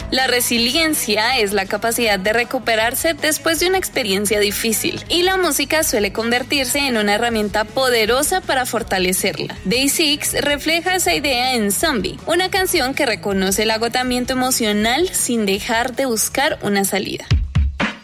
La resiliencia es la capacidad de recuperarse después de una experiencia difícil, y la música suele convertirse en una herramienta poderosa para fortalecerla. Day6 refleja esa idea en Zombie, una canción que reconoce el agotamiento emocional sin dejar de buscar una salida.